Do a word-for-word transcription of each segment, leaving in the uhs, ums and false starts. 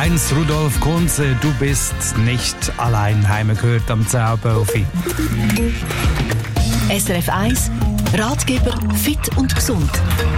eins, Rudolf Kunze, du bist nicht allein. Heime gehört am Zauberfi. S R F eins, Ratgeber fit und gesund.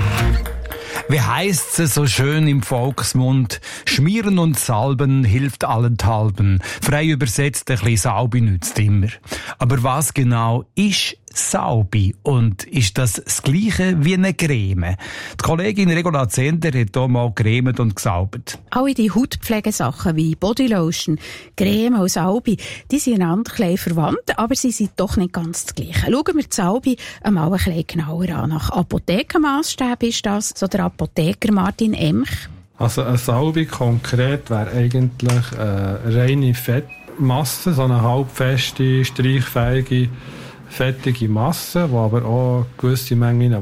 Wie heisst es so schön im Volksmund? Schmieren und salben hilft allenthalben. Frei übersetzt, ein bisschen Saubi nützt immer. Aber was genau ist Saubi? Und ist das das Gleiche wie eine Creme? Die Kollegin Regula Zender hat hier mal cremet und gesaubert. Alle die Hautpflegesachen wie Bodylotion, Creme und Saubi, die sind einander ein bisschen verwandt, aber sie sind doch nicht ganz das Gleiche. Schauen wir die Saubi einmal ein bisschen genauer an. Nach Apothekenmaßstäben ist das, so der Apotheker Martin Emch. Also eine Saubi konkret wäre eigentlich eine reine Fettmasse, so eine halbfeste, streichfähige, fettige Masse, die aber auch gewisse Mengen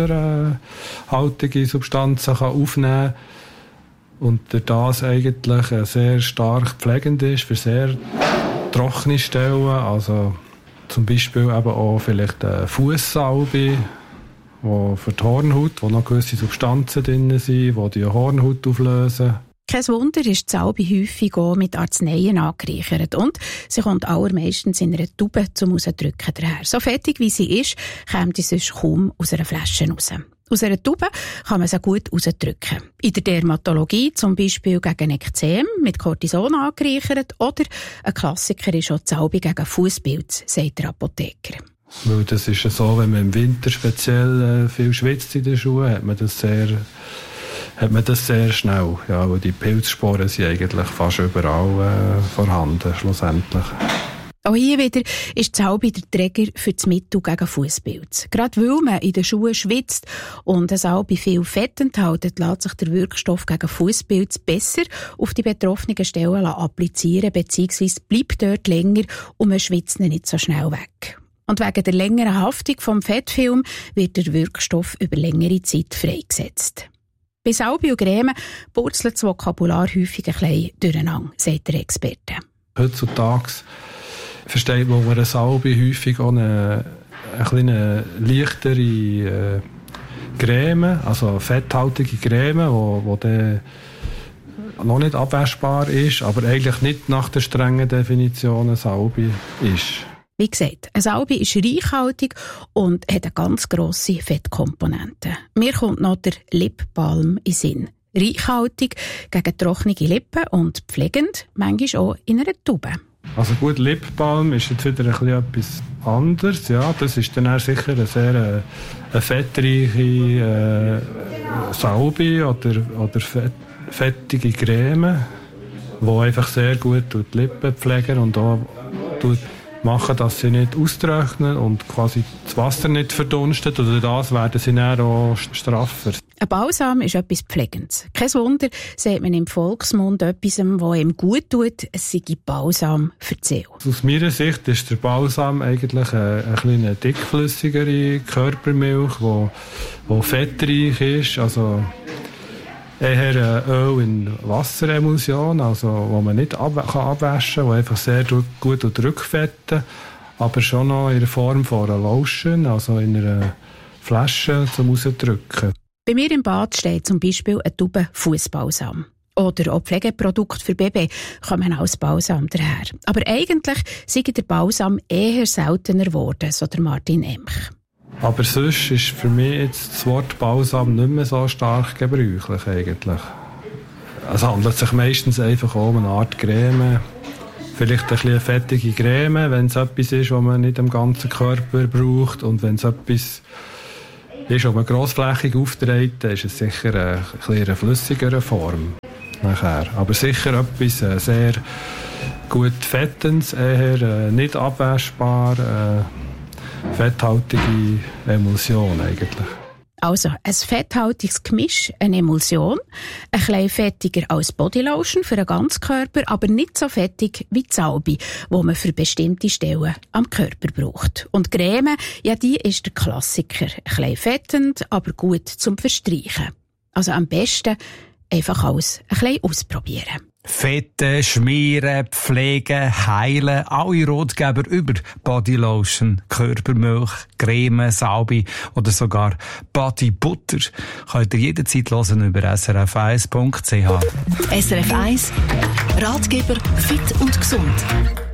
wasserhaltige Substanzen kann aufnehmen kann und durch das eigentlich sehr stark pflegend ist für sehr trockene Stellen, also zum Beispiel eben auch vielleicht eine Fußsalbe, wo für die Hornhaut, wo noch gewisse Substanzen drin sind, die die Hornhaut auflösen. Kein Wunder ist die Salbe häufig auch mit Arzneien angereichert und sie kommt allermeistens in einer Tube zum Rausdrücken daher. So fettig wie sie ist, kommt sie sonst kaum aus einer Flasche raus. Aus einer Tube kann man sie gut rausdrücken. In der Dermatologie zum Beispiel gegen Ekzem mit Cortison angereichert oder ein Klassiker ist auch die Salbe gegen Fußpilz, sagt der Apotheker. Weil das ist ja so, wenn man im Winter speziell äh, viel schwitzt in den Schuhen, hat man das sehr, hat man das sehr schnell. Ja, weil die Pilzsporen sind eigentlich fast überall äh, vorhanden, schlussendlich. Auch hier wieder ist die Salbe der Träger für das Mittel gegen Fußpilz. Gerade weil man in den Schuhen schwitzt und eine Salbe viel Fett enthält, lässt sich der Wirkstoff gegen Fußpilz besser auf die betroffenen Stellen applizieren, beziehungsweise bleibt dort länger und man schwitzt nicht so schnell weg. Und wegen der längeren Haftung vom Fettfilm wird der Wirkstoff über längere Zeit freigesetzt. Bei Salbe und Creme purzelt das Vokabular häufig ein bisschen durcheinander, sagt der Experte. Heutzutage versteht man unter einer Salbe häufig auch eine, eine kleine leichtere äh, Creme, also fetthaltige Creme, wo, wo dann noch nicht abwaschbar ist, aber eigentlich nicht nach der strengen Definition eine Salbe ist. Wie gesagt, eine Salbe ist reichhaltig und hat eine ganz grosse Fettkomponente. Mir kommt noch der Lipbalm in Sinn. Reichhaltig gegen trockene Lippen und pflegend, manchmal auch in einer Tube. Also gut, Lipbalm ist jetzt wieder ein bisschen etwas anderes. Ja, das ist dann auch sicher eine sehr äh, eine fettreiche äh, Salbe oder, oder fett, fettige Creme, die einfach sehr gut die Lippen pflegen und auch machen, dass sie nicht austrocknen und quasi das Wasser nicht verdunstet. Oder das werden sie dann auch straffer. Ein Balsam ist etwas Pflegendes. Kein Wunder, sagt man im Volksmund etwas, was ihm gut tut, es sei Balsam für die Seele. Aus meiner Sicht ist der Balsam eigentlich eine, eine kleine dickflüssigere Körpermilch, die, die fettreich ist. Also eher Öl in Wasseremulsion, also wo man nicht ab- kann abwaschen kann, die einfach sehr gut rückfetten, aber schon noch in der Form von einer Lotion, also in einer Flasche zum Rausdrücken. Bei mir im Bad steht zum Beispiel eine Tube Fußbalsam. Oder auch Pflegeprodukte für Baby kommen als Balsam daher. Aber eigentlich sei der Balsam eher seltener geworden, so der Martin Emch. Aber sonst ist für mich jetzt das Wort Balsam nicht mehr so stark gebräuchlich eigentlich. Es handelt sich meistens einfach um eine Art Creme. Vielleicht ein bisschen fettige Creme, wenn es etwas ist, was man nicht am ganzen Körper braucht. Und wenn es etwas ist, was man grossflächig aufträgt, dann ist es sicher eine, ein eine flüssigere Form. Nachher. Aber sicher etwas sehr gut Fettendes, eher nicht abwaschbar, äh, fetthaltige Emulsion eigentlich. Also ein fetthaltiges Gemisch, eine Emulsion, ein bisschen fettiger als Bodylotion für den ganzen Körper, aber nicht so fettig wie die Salbe, die man für bestimmte Stellen am Körper braucht. Und Creme, ja, die ist der Klassiker. Ein bisschen fettend, aber gut zum Verstreichen. Also am besten einfach alles ein bisschen ausprobieren. Fetten, schmieren, pflegen, heilen, alle Ratgeber über Bodylotion, Körpermilch, Creme, Salbe oder sogar Bodybutter könnt ihr jederzeit hören über s r f eins punkt c h. S R F eins Ratgeber fit und gesund.